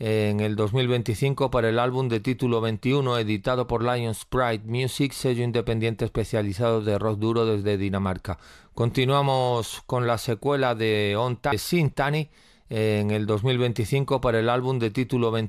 en el 2025 para el álbum de título 21, editado por Lions Pride Music, sello independiente especializado de rock duro desde Dinamarca. Continuamos con la secuela de On Time, Sin Tani, en el 2025 para el álbum de título 21.